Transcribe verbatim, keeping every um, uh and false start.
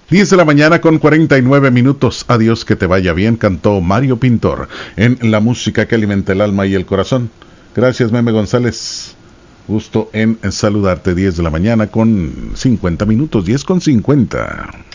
diez de la mañana con cuarenta y nueve minutos. Adiós, que te vaya bien, cantó Mario Pintor en La música que alimenta el alma y el corazón. Gracias, Meme González. Gusto en saludarte. Diez de la mañana con cincuenta minutos. Diez con cincuenta.